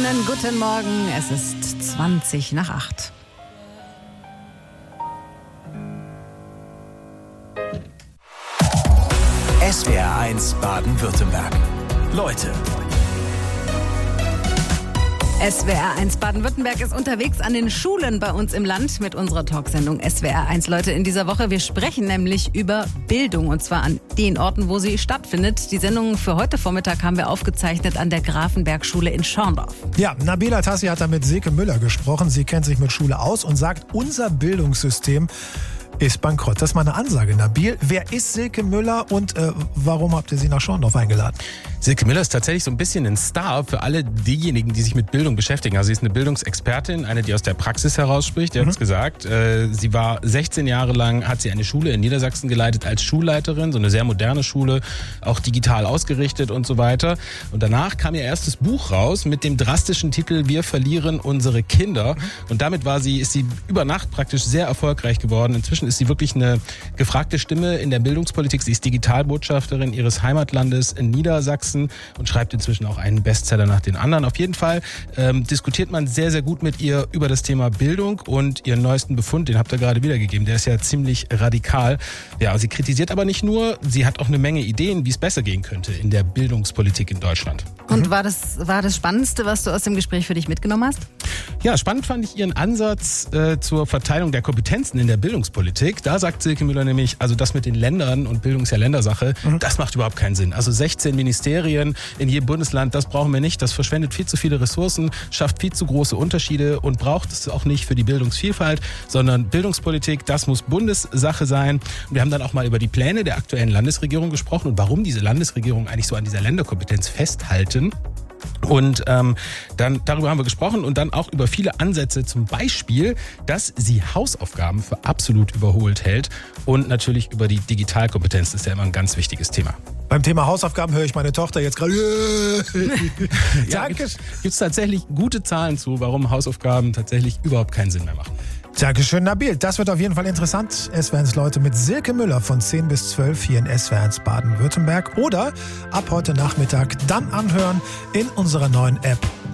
Schönen guten Morgen, es ist 20 nach 8. SWR1 Baden-Württemberg. Leute. SWR1 Baden-Württemberg ist unterwegs an den Schulen bei uns im Land mit unserer Talksendung SWR1 Leute in dieser Woche. Wir sprechen nämlich über Bildung und zwar an den Orten, wo sie stattfindet. Die Sendung für heute Vormittag haben wir aufgezeichnet an der Grafenberg-Schule in Schorndorf. Ja, Nabila Tassi hat da mit Silke Müller gesprochen. Sie kennt sich mit Schule aus und sagt, unser Bildungssystem ist bankrott. Das ist mal eine Ansage, Nabil. Wer ist Silke Müller und warum habt ihr sie nach Schorndorf eingeladen? Silke Müller ist tatsächlich so ein bisschen ein Star für alle diejenigen, die sich mit Bildung beschäftigen. Also sie ist eine Bildungsexpertin, eine, die aus der Praxis herausspricht. Ihr habt es gesagt. Sie war 16 Jahre lang, hat sie eine Schule in Niedersachsen geleitet als Schulleiterin, so eine sehr moderne Schule, auch digital ausgerichtet und so weiter. Und danach kam ihr erstes Buch raus mit dem drastischen Titel Wir verlieren unsere Kinder. Und damit ist sie über Nacht praktisch sehr erfolgreich geworden. Inzwischen ist sie wirklich eine gefragte Stimme in der Bildungspolitik. Sie ist Digitalbotschafterin ihres Heimatlandes in Niedersachsen und schreibt inzwischen auch einen Bestseller nach den anderen. Auf jeden Fall diskutiert man sehr, sehr gut mit ihr über das Thema Bildung und ihren neuesten Befund, den habt ihr gerade wiedergegeben. Der ist ja ziemlich radikal. Ja, sie kritisiert aber nicht nur, sie hat auch eine Menge Ideen, wie es besser gehen könnte in der Bildungspolitik in Deutschland. Und war das Spannendste, was du aus dem Gespräch für dich mitgenommen hast? Ja, spannend fand ich ihren Ansatz zur Verteilung der Kompetenzen in der Bildungspolitik. Da sagt Silke Müller nämlich, also das mit den Ländern und Bildung ist ja Ländersache, das macht überhaupt keinen Sinn. Also 16 Ministerien in jedem Bundesland, das brauchen wir nicht. Das verschwendet viel zu viele Ressourcen, schafft viel zu große Unterschiede und braucht es auch nicht für die Bildungsvielfalt, sondern Bildungspolitik, das muss Bundessache sein. Und wir haben dann auch mal über die Pläne der aktuellen Landesregierung gesprochen und warum diese Landesregierung eigentlich so an dieser Länderkompetenz festhalten. Und dann darüber haben wir gesprochen und dann auch über viele Ansätze, zum Beispiel, dass sie Hausaufgaben für absolut überholt hält und natürlich über die Digitalkompetenz, das ist ja immer ein ganz wichtiges Thema. Beim Thema Hausaufgaben höre ich meine Tochter jetzt gerade. Ja, gibt es tatsächlich gute Zahlen zu, warum Hausaufgaben tatsächlich überhaupt keinen Sinn mehr machen. Dankeschön, Nabil. Das wird auf jeden Fall interessant. SWR1 Leute mit Silke Müller von 10 bis 12 hier in SWR1 Baden-Württemberg. Oder ab heute Nachmittag dann anhören in unserer neuen App